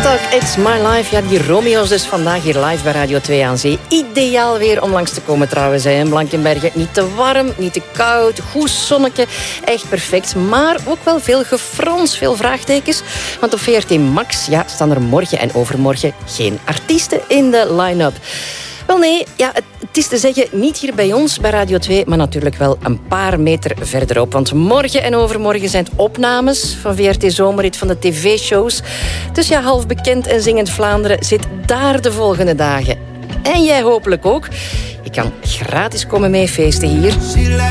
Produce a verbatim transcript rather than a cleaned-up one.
Talk, It's My Life. Ja, die Romeo's dus vandaag hier live bij Radio twee aan Zee. Ideaal weer om langs te komen trouwens hè, in Blankenberge. Niet te warm, niet te koud, goed zonnetje. Echt perfect, maar ook wel veel gefrons, veel vraagtekens. Want op V R T Max ja, staan er morgen en overmorgen geen artiesten in de line-up. Wel nee, ja, het, het is te zeggen, niet hier bij ons, bij Radio twee... maar natuurlijk wel een paar meter verderop. Want morgen en overmorgen zijn het opnames van V R T Zomerrit van de tv-shows. Dus ja, half bekend en zingend Vlaanderen zit daar de volgende dagen. En jij hopelijk ook. Je kan gratis komen meefeesten hier.